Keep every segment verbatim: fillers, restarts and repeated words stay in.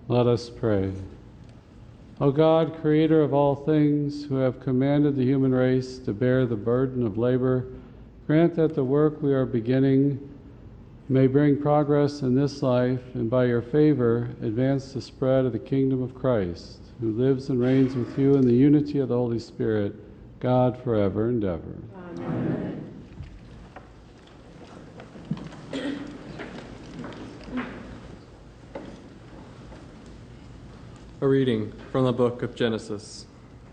Let us pray. O God, creator of all things, who have commanded the human race to bear the burden of labor, grant that the work we are beginning may bring progress in this life, and by your favor advance the spread of the kingdom of Christ, who lives and reigns with you in the unity of the Holy Spirit, God forever and ever. Amen. A reading from the book of Genesis.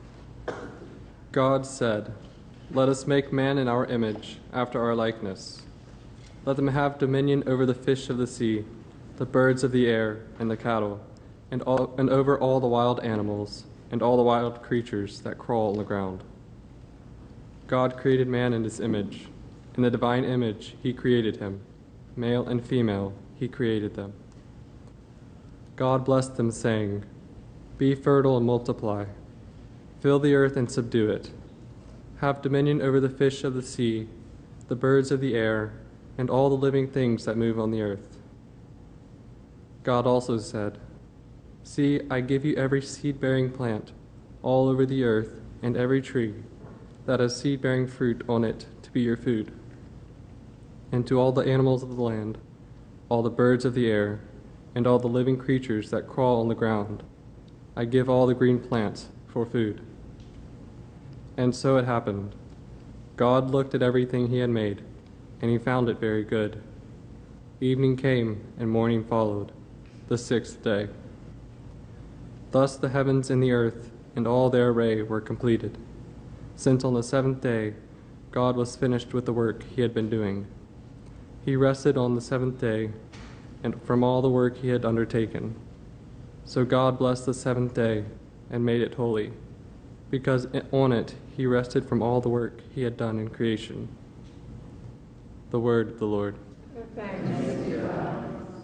God said, "Let us make man in our image, after our likeness. Let them have dominion over the fish of the sea, the birds of the air, and the cattle, and, all, and over all the wild animals, and all the wild creatures that crawl on the ground." God created man in his image. In the divine image he created him. Male and female he created them. God blessed them, saying, "Be fertile and multiply. Fill the earth and subdue it. Have dominion over the fish of the sea, the birds of the air, and all the living things that move on the earth." God also said, "See, I give you every seed-bearing plant all over the earth, and every tree that has seed-bearing fruit on it to be your food. And to all the animals of the land, all the birds of the air, and all the living creatures that crawl on the ground, I give all the green plants for food." And so it happened. God looked at everything he had made, and he found it very good. Evening came, and morning followed, the sixth day. Thus the heavens and the earth and all their array were completed, since on the seventh day God was finished with the work he had been doing. He rested on the seventh day and from all the work he had undertaken. So God blessed the seventh day and made it holy, because on it he rested from all the work he had done in creation. The word of the Lord. Thanks be to God.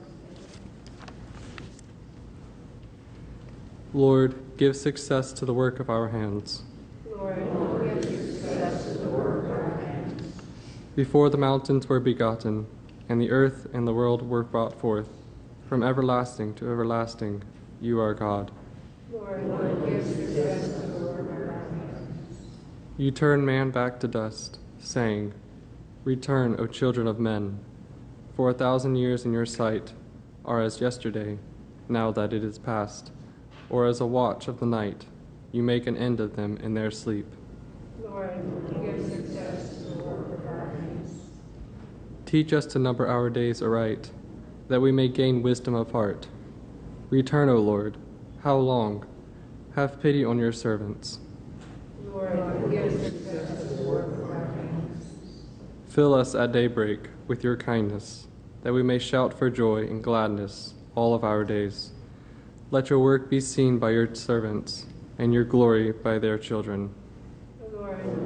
Lord, give success to the work of our hands. Lord, give success to the work of our hands. Before the mountains were begotten, and the earth and the world were brought forth, from everlasting to everlasting, you are God. Lord, Lord, give success to the work of our hands. You turn man back to dust, saying, "Return, O children of men, for a thousand years in your sight are as yesterday, now that it is past, or as a watch of the night, you make an end of them in their sleep." Lord, give success to the work of our hands. Teach us to number our days aright, that we may gain wisdom of heart. Return, O Lord, how long? Have pity on your servants. Lord, give success to the work of our hands. Fill us at daybreak with your kindness, that we may shout for joy and gladness all of our days. Let your work be seen by your servants, and your glory by their children. Lord,